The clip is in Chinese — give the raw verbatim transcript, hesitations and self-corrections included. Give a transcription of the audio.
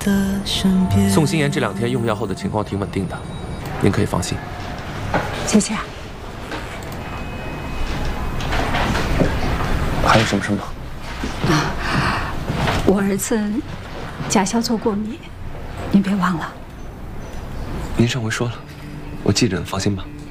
宋心妍这两天用药后的情况挺稳定的，您可以放心。 谢谢。 还有什么事吗？ 啊，我儿子甲硝唑过敏，您别忘了。 您上回说了，我记着呢，放心吧。